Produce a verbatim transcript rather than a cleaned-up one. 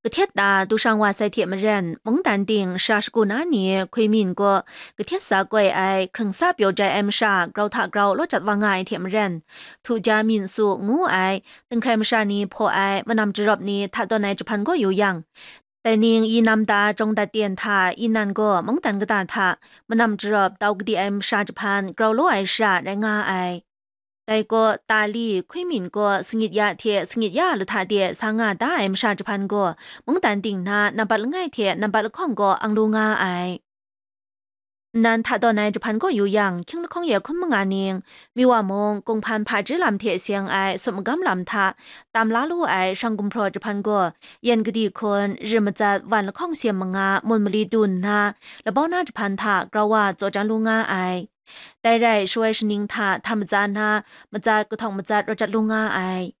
个铁打都上哇塞铁么人，蒙丹丁沙是古那年亏民过个铁撒贵ไอครึ่งซาเปียวใจเอ็มชาเกราถาเกรารถจัดว่างไงเทียมเรนถูกจามินสูงูไอตึงใครมชานีพอไอมานำจรบนี้ถ้าตอนไหนจะพันก็อยู่ยังแต่นิงอีนำตาจงตาเตียนทาอีนันก็มองตันก็ตาทามานำจรบดาวกดีเอ็มชาจะพันเกราโลไอชาแรงาไอแต่ก็ตาลีคุยมินก็สงิดยาเทสงิดยาหรือทาเดียสางาตาเอ็มชาจะพันก็มองตันติงนานำปัลง่ายเทนำปัลข้องก็อังลูงาไอนั้นถ้าตอนไหนจะพันก็อยู่ยังคิงข้องเย่คุณมงานิงมีว่ามงกงพันพาจิลำเทเสียงไอสมกำลำทาตามล้าลู่ไอช่างกุมพรจะพันก็ยันกดีคนริมจัดวันละข้องเสียมงามนมลีดุนนาและบ้าน่าจะพันทากราว่าโจจันลูงาไอได้ไรช่วยชนิงทาทำจานามาจากกระทองมาจากรจัดลุงอาไอ